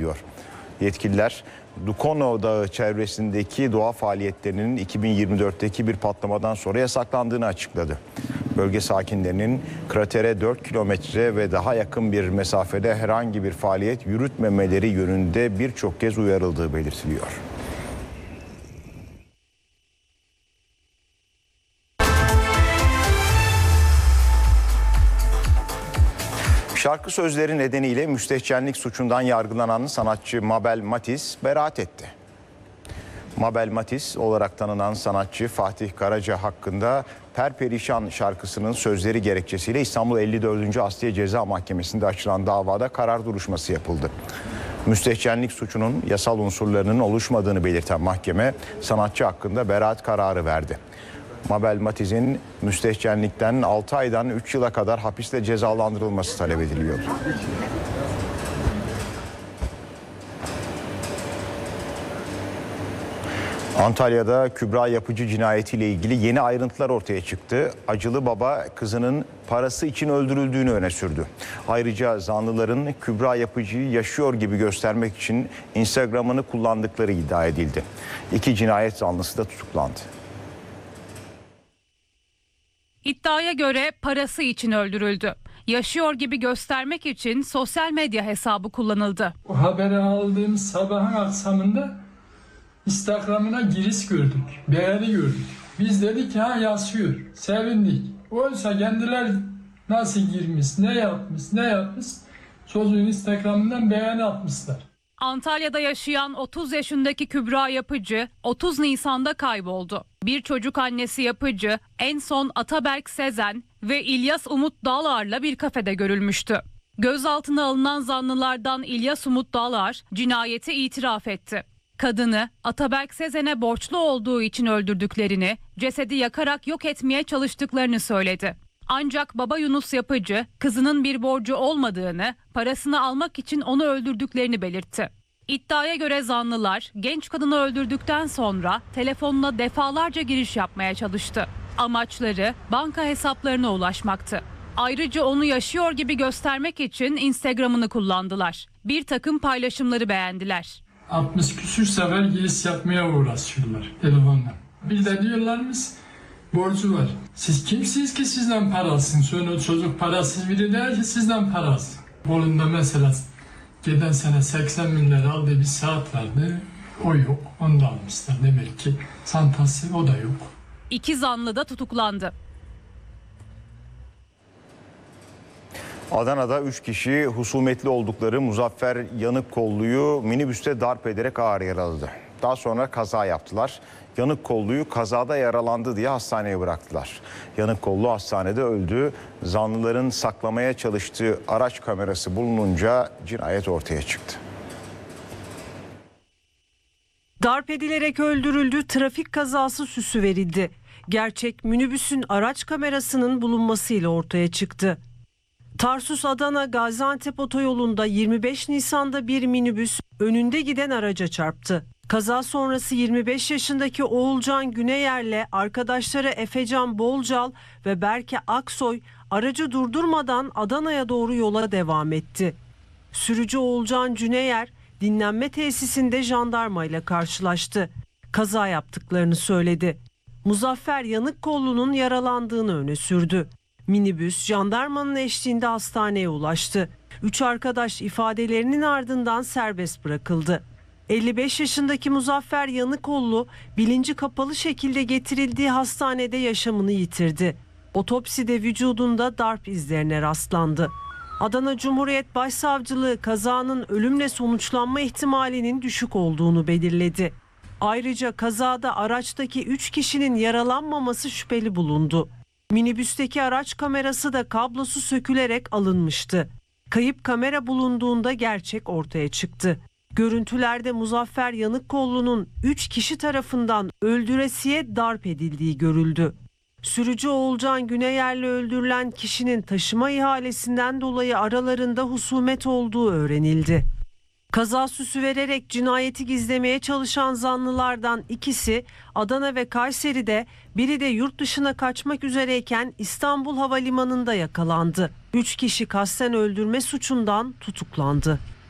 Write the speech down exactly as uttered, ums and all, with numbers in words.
ediyor. Yetkililer Dukono Dağı çevresindeki doğa faaliyetlerinin iki bin yirmi dörtteki bir patlamadan sonra yasaklandığını açıkladı. Bölge sakinlerinin kratere dört kilometre ve daha yakın bir mesafede herhangi bir faaliyet yürütmemeleri yönünde birçok kez uyarıldığı belirtiliyor. Şarkı sözleri nedeniyle müstehcenlik suçundan yargılanan sanatçı Mabel Matiz beraat etti. Mabel Matiz olarak tanınan sanatçı Fatih Karaca hakkında Perperişan şarkısının sözleri gerekçesiyle İstanbul elli dördüncü Asliye Ceza Mahkemesi'nde açılan davada karar duruşması yapıldı. Müstehcenlik suçunun yasal unsurlarının oluşmadığını belirten mahkeme sanatçı hakkında beraat kararı verdi. Mabel Matiz'in müstehcenlikten altı aydan üç yıla kadar hapisle cezalandırılması talep ediliyor. Antalya'da Kübra Yapıcı cinayetiyle ilgili yeni ayrıntılar ortaya çıktı. Acılı baba kızının parası için öldürüldüğünü öne sürdü. Ayrıca zanlıların Kübra Yapıcı'yı yaşıyor gibi göstermek için Instagram'ını kullandıkları iddia edildi. İki cinayet zanlısı da tutuklandı. İddiaya göre parası için öldürüldü. Yaşıyor gibi göstermek için sosyal medya hesabı kullanıldı. O haberi aldığımız sabahın akşamında Instagram'ına giriş gördük, beğeni gördük. Biz dedik ha yaşıyor, sevindik. Oysa kendileri nasıl girmiş, ne yapmış, ne yapmış çocuğun Instagram'ından beğeni atmışlar. Antalya'da yaşayan otuz yaşındaki Kübra Yapıcı otuz Nisan'da kayboldu. Bir çocuk annesi Yapıcı en son Ataberk Sezen ve İlyas Umut Dağlar'la bir kafede görülmüştü. Gözaltına alınan zanlılardan İlyas Umut Dağlar cinayeti itiraf etti. Kadını Ataberk Sezen'e borçlu olduğu için öldürdüklerini, cesedi yakarak yok etmeye çalıştıklarını söyledi. Ancak baba Yunus Yapıcı kızının bir borcu olmadığını, parasını almak için onu öldürdüklerini belirtti. İddiaya göre zanlılar genç kadını öldürdükten sonra telefonuna defalarca giriş yapmaya çalıştı. Amaçları banka hesaplarına ulaşmaktı. Ayrıca onu yaşıyor gibi göstermek için Instagram'ını kullandılar. Bir takım paylaşımları beğendiler. altmış küsür sefer giriş yapmaya uğraşıyorlar telefonla. Bir de diyorlarmış borcu var. Siz kimsiniz ki sizden para alsın? Sonra çocuk parasız biri değil ki sizden para alsın. Bolunda mesela geçen sene seksen milyar aldığı bir saat vardı. O yok. Onu da almışlar. Demek ki santası o da yok. İki zanlı da tutuklandı. Adana'da üç kişi husumetli oldukları Muzaffer Yanıkkollu'yu minibüste darp ederek ağır yaraladı. Daha sonra kaza yaptılar. Yanıkkollu'yu kazada yaralandı diye hastaneye bıraktılar. Yanıkkollu hastanede öldü. Zanlıların saklamaya çalıştığı araç kamerası bulununca cinayet ortaya çıktı. Darp edilerek öldürüldü, trafik kazası süsü verildi. Gerçek minibüsün araç kamerasının bulunmasıyla ortaya çıktı. Tarsus Adana Gaziantep otoyolunda yirmi beş Nisan'da bir minibüs önünde giden araca çarptı. Kaza sonrası yirmi beş yaşındaki Oğulcan Güneyer'le arkadaşları Efecan Bolcal ve Berke Aksoy aracı durdurmadan Adana'ya doğru yola devam etti. Sürücü Oğulcan Güneyer dinlenme tesisinde jandarmayla karşılaştı. Kaza yaptıklarını söyledi. Muzaffer Yanıkkollu'nun yaralandığını öne sürdü. Minibüs jandarmanın eşliğinde hastaneye ulaştı. Üç arkadaş ifadelerinin ardından serbest bırakıldı. elli beş yaşındaki Muzaffer Yanıkkollu bilinci kapalı şekilde getirildiği hastanede yaşamını yitirdi. Otopside vücudunda darp izlerine rastlandı. Adana Cumhuriyet Başsavcılığı kazanın ölümle sonuçlanma ihtimalinin düşük olduğunu belirledi. Ayrıca kazada araçtaki üç kişinin yaralanmaması şüpheli bulundu. Minibüsteki araç kamerası da kablosu sökülerek alınmıştı. Kayıp kamera bulunduğunda gerçek ortaya çıktı. Görüntülerde Muzaffer Yanıkkollu'nun üç kişi tarafından öldüresiye darp edildiği görüldü. Sürücü Oğulcan Güneyer'le öldürülen kişinin taşıma ihalesinden dolayı aralarında husumet olduğu öğrenildi. Kaza süsü vererek cinayeti gizlemeye çalışan zanlılardan ikisi Adana ve Kayseri'de, biri de yurt dışına kaçmak üzereyken İstanbul Havalimanı'nda yakalandı. Üç kişi kasten öldürme suçundan tutuklandı.